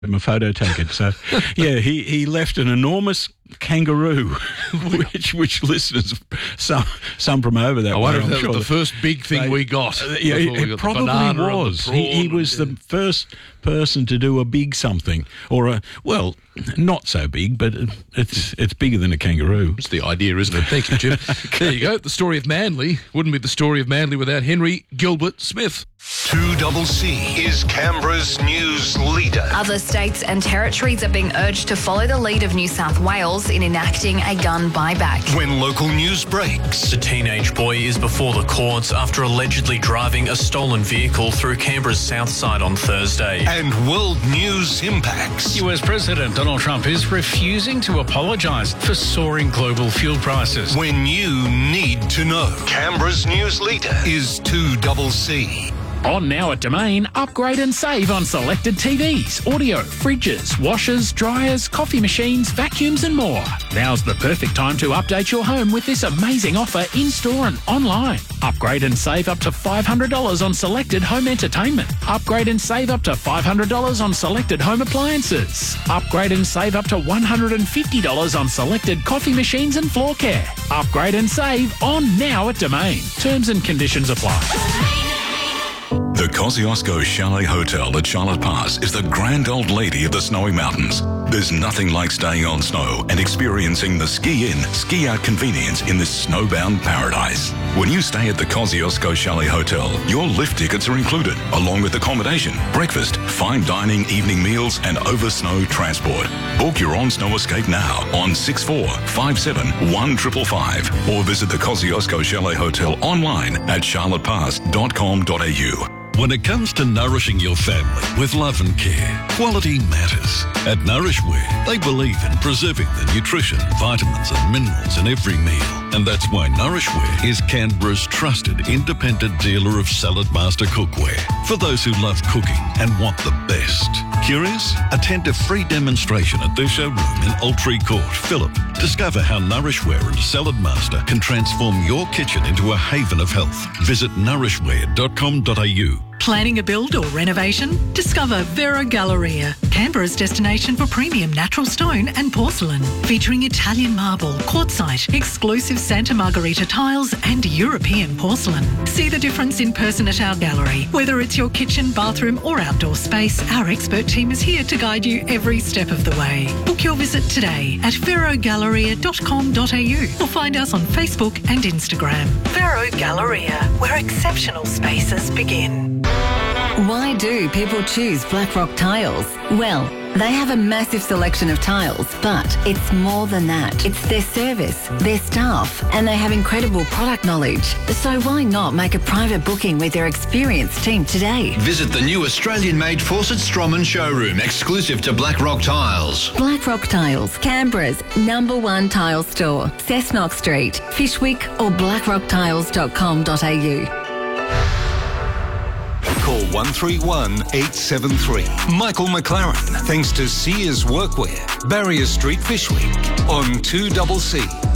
a photo taken. So, yeah, he left an enormous kangaroo, which listeners, some from over that I way. wonder if I'm that sure was the first big thing we got. Yeah, before we it got probably the banana and was. the He prawn was the first person to do a big something, or not so big, but it's bigger than a kangaroo. It's the idea, isn't it? Thank you, Jim. There you go. The story of Manly. Wouldn't be the story of Manly without Henry Gilbert Smith. 2CC is Canberra's news leader. Other states and territories are being urged to follow the lead of New South Wales in enacting a gun buyback. When local news breaks. A teenage boy is before the courts after allegedly driving a stolen vehicle through Canberra's south side on Thursday. And world news impacts. US President Donald Trump is refusing to apologise for soaring global fuel prices. When you need to know. Canberra's news leader is 2CC. On now at Domain, upgrade and save on selected TVs, audio, fridges, washers, dryers, coffee machines, vacuums and more. Now's the perfect time to update your home with this amazing offer in-store and online. Upgrade and save up to $500 on selected home entertainment. Upgrade and save up to $500 on selected home appliances. Upgrade and save up to $150 on selected coffee machines and floor care. Upgrade and save on now at Domain. Terms and conditions apply. The Kosciuszko Chalet Hotel at Charlotte Pass is the grand old lady of the Snowy Mountains. There's nothing like staying on snow and experiencing the ski-in, ski-out convenience in this snowbound paradise. When you stay at the Kosciuszko Chalet Hotel, your lift tickets are included, along with accommodation, breakfast, fine dining, evening meals, and over-snow transport. Book your on-snow escape now on 64571555 or visit the Kosciuszko Chalet Hotel online at charlottepass.com.au. When it comes to nourishing your family with love and care, quality matters. At Nourishware, they believe in preserving the nutrition, vitamins and minerals in every meal. And that's why Nourishware is Canberra's trusted independent dealer of Salad Master cookware for those who love cooking and want the best. Curious? Attend a free demonstration at their showroom in Altree Court, Phillip. Discover how Nourishware and Salad Master can transform your kitchen into a haven of health. Visit nourishware.com.au. Planning a build or renovation? Discover Vero Galleria, Canberra's destination for premium natural stone and porcelain, featuring Italian marble, quartzite, exclusive Santa Margherita tiles and European porcelain. See the difference in person at our gallery. Whether it's your kitchen, bathroom or outdoor space, our expert team is here to guide you every step of the way. Book your visit today at verogalleria.com.au or find us on Facebook and Instagram. Vero Galleria, where exceptional spaces begin. Why do people choose Blackrock Tiles? Well, they have a massive selection of tiles, but it's more than that. It's their service, their staff, and they have incredible product knowledge. So why not make a private booking with their experienced team today? Visit the new Australian-made Fawcett Stroman showroom, exclusive to Blackrock Tiles. Blackrock Tiles, Canberra's #1 tile store. Cessnock Street, Fishwick or blackrocktiles.com.au. Call 131 873. Michael McLaren, thanks to Sears Workwear, Barrier Street, Fishwick, on 2CC.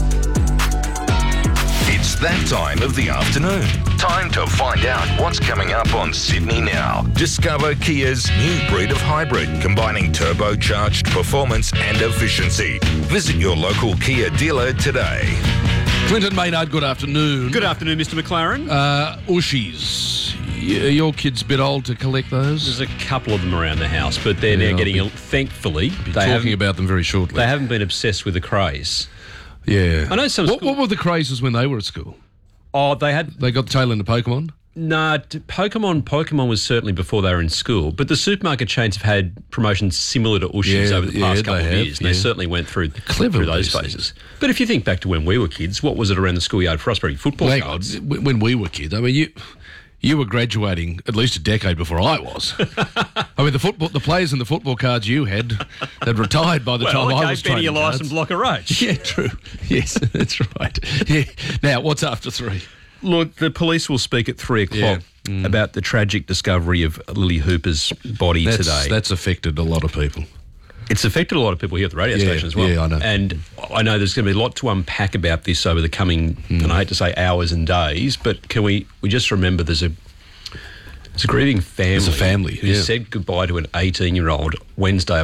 It's that time of the afternoon. Time to find out what's coming up on Sydney Now. Discover Kia's new breed of hybrid, combining turbocharged performance and efficiency. Visit your local Kia dealer today. Clinton Maynard, good afternoon. Good afternoon, Mr. McLaren. Ushies. Your kid's a bit old to collect those? There's a couple of them around the house, but they're now getting, thankfully... talking about them very shortly. They haven't been obsessed with the craze. Yeah. I know some What were the crazes when they were at school? Oh, they got the tail end of Pokemon? No, Pokemon was certainly before they were in school, but the supermarket chains have had promotions similar to Ushies over the past couple of years, and they certainly went through those phases. But if you think back to when we were kids, what was it around the schoolyard for us? Probably football cards. When we were kids, I mean, you were graduating at least a decade before I was. I mean, the players in the football cards you had retired by the time I was trading your license block of roach. Yeah, true. Yes, that's right. Yeah. Now, what's after 3? Look, the police will speak at 3 o'clock about the tragic discovery of Lily Hooper's body today. That's affected a lot of people. It's affected a lot of people here at the radio station as well. Yeah, I know. And I know there's going to be a lot to unpack about this over the coming, and I hate to say hours and days, but can we just remember there's It's a grieving family. It's a family who said goodbye to an 18-year-old Wednesday